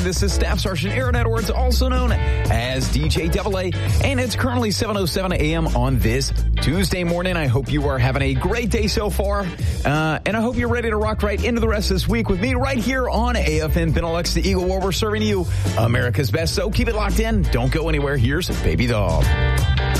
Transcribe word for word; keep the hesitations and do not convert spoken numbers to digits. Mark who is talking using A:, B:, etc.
A: morning. This is Staff Sergeant Aaron Edwards, also known as D J Double A, and it's currently seven oh seven a.m. on this Tuesday morning. I hope you are having a great day so far, uh, and I hope you're ready to rock right into the rest of this week with me right here on A F N Benelux, the Eagle, where we're serving you America's best. So keep it locked in. Don't go anywhere. Here's Baby Doll.